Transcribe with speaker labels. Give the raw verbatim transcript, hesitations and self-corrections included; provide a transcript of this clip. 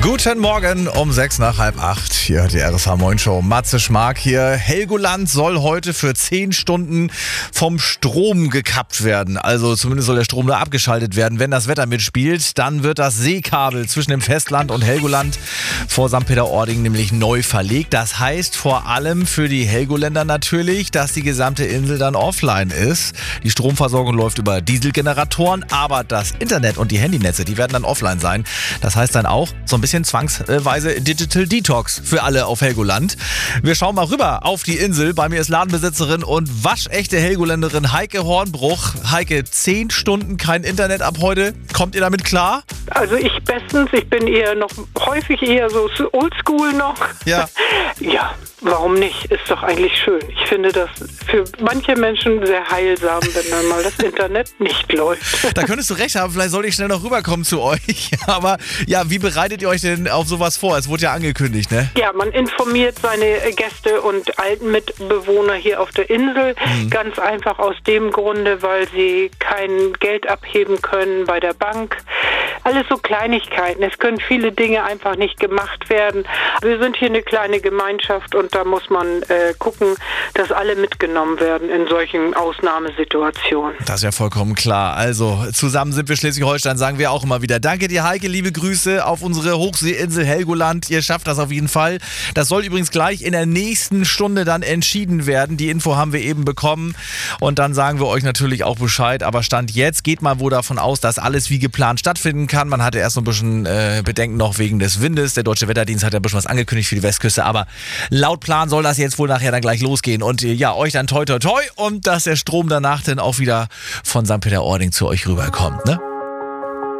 Speaker 1: Guten Morgen um sechs nach halb acht. Hier die R S H Moin Show. Matze Schmark hier. Helgoland soll heute für zehn Stunden vom Strom gekappt werden. Also zumindest soll der Strom da abgeschaltet werden. Wenn das Wetter mitspielt, dann wird das Seekabel zwischen dem Festland und Helgoland vor Sankt Peter-Ording nämlich neu verlegt. Das heißt vor allem für die Helgoländer natürlich, dass die gesamte Insel dann offline ist. Die Stromversorgung läuft über Dieselgeneratoren, aber das Internet und die Handynetze, die werden dann offline sein. Das heißt dann auch so ein bisschen zwangsweise Digital Detox für alle auf Helgoland. Wir schauen mal rüber auf die Insel. Bei mir ist Ladenbesitzerin und waschechte Helgoländerin Heike Hornbruch. Heike, zehn Stunden kein Internet ab heute. Kommt ihr damit klar?
Speaker 2: Also ich bestens. Ich bin eher noch häufig eher so oldschool noch.
Speaker 1: Ja.
Speaker 2: Ja, warum nicht? Ist doch eigentlich schön. Ich finde das für manche Menschen sehr heilsam, wenn dann mal das Internet nicht läuft.
Speaker 1: Da könntest du recht haben. Vielleicht sollte ich schnell noch rüberkommen zu euch. Aber ja, wie bereitet ihr euch denn auf sowas vor? Es wurde ja angekündigt, ne?
Speaker 2: Ja, man informiert seine Gäste und alten Mitbewohner hier auf der Insel. Mhm. Ganz einfach aus dem Grunde, weil sie kein Geld abheben können bei der Bank. Alles so Kleinigkeiten. Es können viele Dinge einfach nicht gemacht werden. Wir sind hier eine kleine Gemeinschaft und da muss man äh, gucken, dass alle mitgenommen werden in solchen Ausnahmesituationen.
Speaker 1: Das ist ja vollkommen klar. Also zusammen sind wir Schleswig-Holstein, sagen wir auch immer wieder. Danke dir, Heike, liebe Grüße auf unsere Hochseeinsel Helgoland. Ihr schafft das auf jeden Fall. Das soll übrigens gleich in der nächsten Stunde dann entschieden werden. Die Info haben wir eben bekommen und dann sagen wir euch natürlich auch Bescheid. Aber Stand jetzt geht man wohl davon aus, dass alles wie geplant stattfinden kann. Man hatte erst so ein bisschen äh, Bedenken noch wegen des Windes. Der Deutsche Wetterdienst hat ja ein bisschen was angekündigt für die Westküste. Aber laut Plan soll das jetzt wohl nachher dann gleich losgehen. Und äh, ja, euch dann toi toi toi und dass der Strom danach dann auch wieder von Sankt Peter-Ording zu euch rüberkommt, ne?